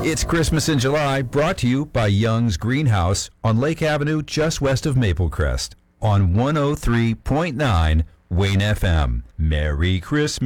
It's Christmas in July, brought to you by Young's Greenhouse on Lake Avenue, just west of Maple Crest, on 103.9 Wayne FM. Merry Christmas.